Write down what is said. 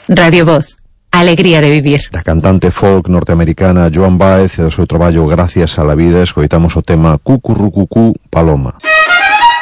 Radio Voz, alegría de vivir. Da cantante folk norteamericana Joan Baez e do seu traballo Gracias a la vida escoitamos o tema Cucurrucucú Paloma.